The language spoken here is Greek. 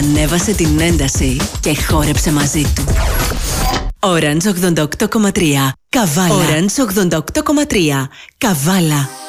ανέβασε την ένταση και χόρεψε μαζί του. Orange 88,3. Καβάλα. Orange 88,3. Καβάλα.